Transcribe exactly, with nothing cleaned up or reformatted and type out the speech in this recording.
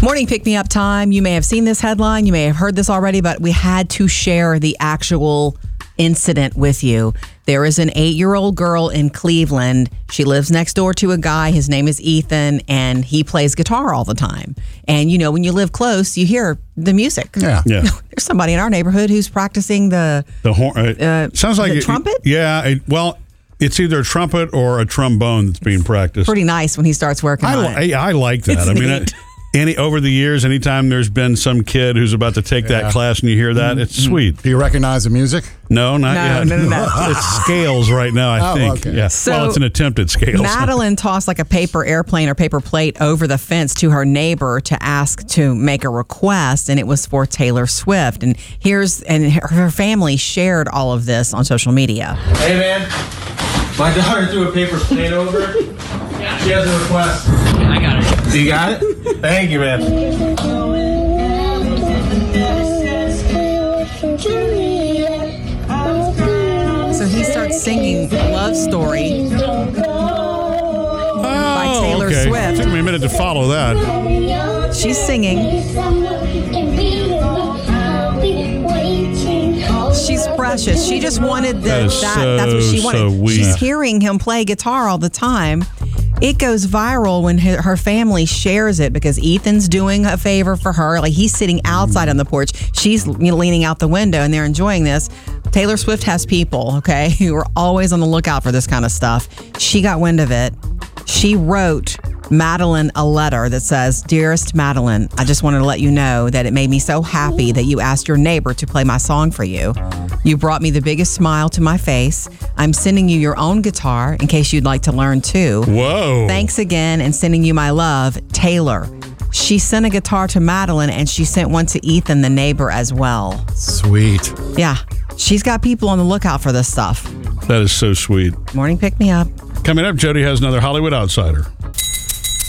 Morning pick-me-up time. You may have seen this headline. You may have heard this already, but we had to share the actual incident with you. There is an eight-year-old girl in Cleveland. She lives next door to a guy. His name is Ethan, and he plays guitar all the time. And, you know, when you live close, you hear the music. Yeah. Yeah. There's somebody in our neighborhood who's practicing the, The horn. Uh, uh, sounds like the it- trumpet? Yeah. It, well, it's either a trumpet or a trombone that's being practiced. Pretty nice when he starts working I, on li- it. I, I like that. It's I mean, neat. I, any over the years, anytime there's been some kid who's about to take Yeah. that class and you hear that, it's sweet. Do you recognize the music? No, not No, yet. no, no, no. It's scales right now, I Oh, think. okay. Yeah. So, well, it's an attempt at scales. Madeline tossed like a paper airplane or paper plate over the fence to her neighbor to ask to make a request, and it was for Taylor Swift. And here's and her her family shared all of this on social media. Hey man, my daughter threw a paper plate over. She has a request. I got it. You got it? Thank you, man. So he starts singing Love Story oh, by Taylor okay. Swift. Took me a minute to follow that. She's singing. She's precious. She just wanted the, That that. is That's what she so, wanted. so weak. She's hearing him play guitar all the time. It goes viral when her her family shares it because Ethan's doing a favor for her. Like he's sitting outside on the porch. She's, you know, leaning out the window and they're enjoying this. Taylor Swift has people, okay, who are always on the lookout for this kind of stuff. She got wind of it. She wrote Madeline a letter that says, "Dearest Madeline, I just wanted to let you know that it made me so happy that you asked your neighbor to play my song for you. You brought me the biggest smile to my face. I'm sending you your own guitar in case you'd like to learn too. Whoa. Thanks again and sending you my love, Taylor." She sent a guitar to Madeline and she sent one to Ethan, the neighbor, as well. Sweet. Yeah, she's got people on the lookout for this stuff. That is so sweet. Morning pick me up. Coming up, Jody has another Hollywood Outsider.